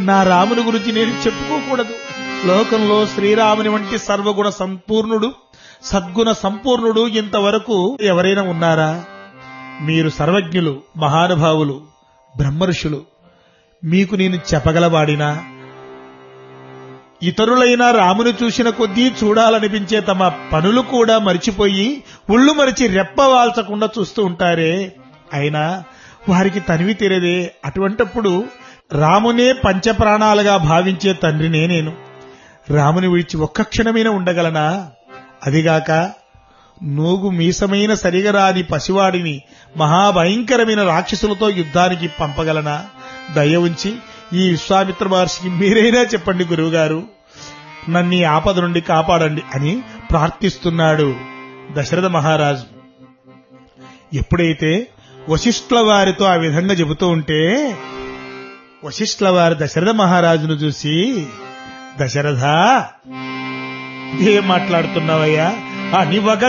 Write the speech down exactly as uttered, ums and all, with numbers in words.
నా రాముని గురించి నేను చెప్పుకోకూడదు. లోకంలో శ్రీరాముని వంటి సర్వగుణ సంపూర్ణుడు, సద్గుణ సంపూర్ణుడు ఇంతవరకు ఎవరైనా ఉన్నారా? మీరు సర్వజ్ఞులు, మహానుభావులు, బ్రహ్మర్షులు. మీకు నేను చెప్పగలవాడినా? ఇతరులైన రాముని చూసిన కొద్దీ చూడాలనిపించే తమ పనులు కూడా మరిచిపోయి ఉళ్ళు మరిచి రెప్పవాల్చకుండా చూస్తూ ఉంటారే, అయినా వారికి తనివి తీరదే. అటువంటప్పుడు రామునే పంచప్రాణాలుగా భావించే తండ్రినే నేను. రాముని విడిచి ఒక్క క్షణమైనా ఉండగలనా? అదిగాక నూగు మీసమైన సరిగరాని పసివాడిని మహాభయంకరమైన రాక్షసులతో యుద్ధానికి పంపగలనా? దయ ఉంచి ఈ విశ్వామిత్ర మహర్షికి మీరైనా చెప్పండి గురువుగారు, నన్ను ఈ ఆపద నుండి కాపాడండి అని ప్రార్థిస్తున్నాడు దశరథ మహారాజు. ఎప్పుడైతే వశిష్ఠుల వారితో ఆ విధంగా చెబుతూ ఉంటే వశిష్ఠుల వారు దశరథ మహారాజును చూసి, దశరథ ఏం మాట్లాడుతున్నావయ్యా? అని ఒక